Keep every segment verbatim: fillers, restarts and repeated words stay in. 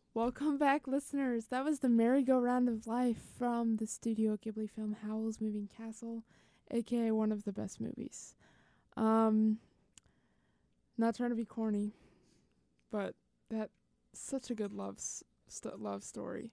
Welcome back, listeners. That was the merry-go-round of life from the Studio Ghibli film Howl's Moving Castle, aka one of the best movies. Um, not trying to be corny, but that's such a good love s- st- love story.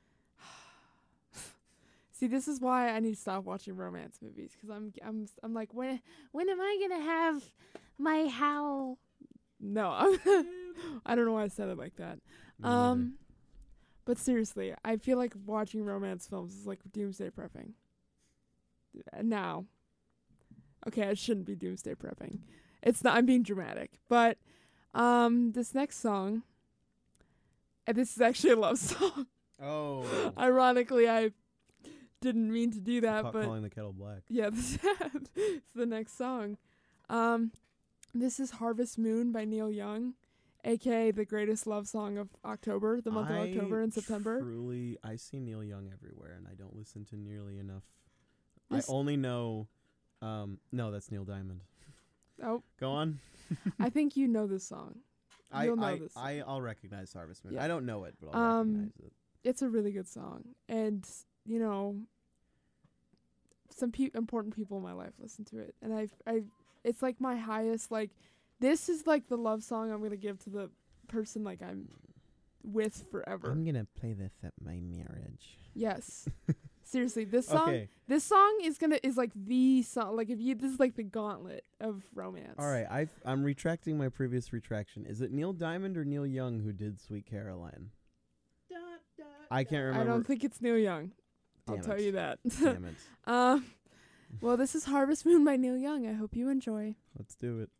See, this is why I need to stop watching romance movies, because I'm I'm I'm like, when when am I gonna have my howl? No, I'm I don't know why I said it like that. Me Um, but seriously, I feel like watching romance films is like doomsday prepping. Uh, Now, okay, I shouldn't be doomsday prepping. It's not. I'm being dramatic, but um, this next song, and this is actually a love song. Oh. Ironically, I didn't mean to do The that, pot but calling the kettle black. yeah, this it's the next song. Um, this is Harvest Moon by Neil Young, aka the greatest love song of October, the month I of October and September. Truly, I see Neil Young everywhere, and I don't listen to nearly enough. This- I only know. Um, no, that's Neil Diamond. Oh, Go on. I think you know this song. I, You'll know I, this song. I, I'll recognize Harvest Moon. Yeah. I don't know it, but I'll Um, recognize it. It's a really good song, and you know, some pe- important people in my life listen to it, and I've, I, it's like my highest like. This is like the love song I'm gonna give to the person like I'm with forever. I'm gonna play this at my marriage. Yes. Seriously, this song Okay. this song is gonna is like the song, like if you this is like the gauntlet of romance. All right. I I'm retracting my previous retraction. Is it Neil Diamond or Neil Young who did Sweet Caroline? I can't remember. I don't think it's Neil Young. I'll Damn tell it. you that. Damn it. um well, this is Harvest Moon by Neil Young. I hope you enjoy. Let's do it.